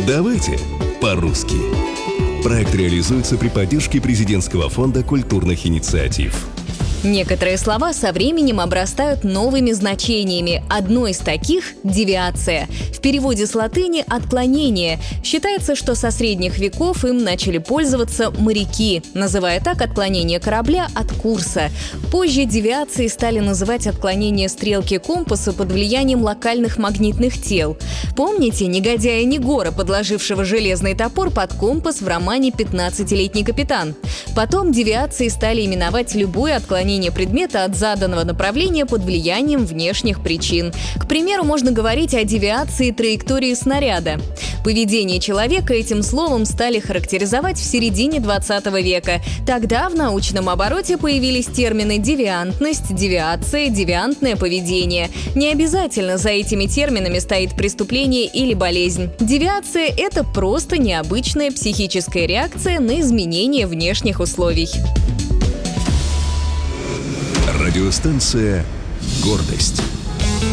Давайте по-русски. Проект реализуется при поддержке Президентского фонда культурных инициатив. Некоторые слова со временем обрастают новыми значениями. Одно из таких – девиация. В переводе с латыни – отклонение. Считается, что со средних веков им начали пользоваться моряки, называя так отклонение корабля от курса. Позже девиацией стали называть отклонение стрелки компаса под влиянием локальных магнитных тел. Помните негодяя Негора, подложившего железный топор под компас в романе «15-летний капитан»? Потом девиацией стали именовать любое отклонение предмета от заданного направления под влиянием внешних причин. К примеру, можно говорить о девиации траектории снаряда. Поведение человека этим словом стали характеризовать в середине 20 века. Тогда в научном обороте появились термины девиантность, девиация, девиантное поведение. Не обязательно за этими терминами стоит преступление или болезнь. Девиация – это просто необычная психическая реакция на изменение внешних условий. Радиостанция «Гордость».